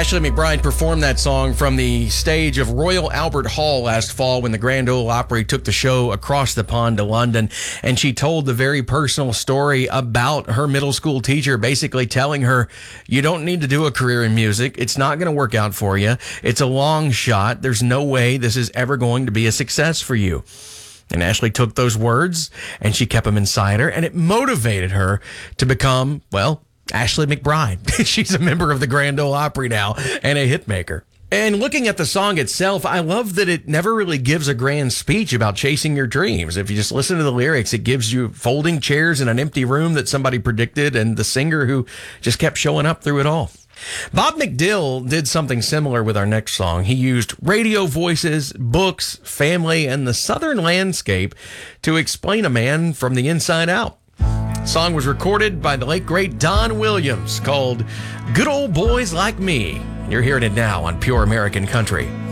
Ashley McBryde performed that song from the stage of Royal Albert Hall last fall when the Grand Ole Opry took the show across the pond to London. And she told the very personal story about her middle school teacher basically telling her, you don't need to do a career in music. It's not going to work out for you. It's a long shot. There's no way this is ever going to be a success for you. And Ashley took those words and she kept them inside her, and it motivated her to become, well, Ashley McBryde. She's a member of the Grand Ole Opry now and a hit maker. And looking at the song itself, I love that it never really gives a grand speech about chasing your dreams. If you just listen to the lyrics, it gives you folding chairs in an empty room that somebody predicted and the singer who just kept showing up through it all. Bob McDill did something similar with our next song. He used radio voices, books, family, and the southern landscape to explain a man from the inside out. The song was recorded by the late, great Don Williams, called Good Old Boys Like Me. You're hearing it now on Pure American Country.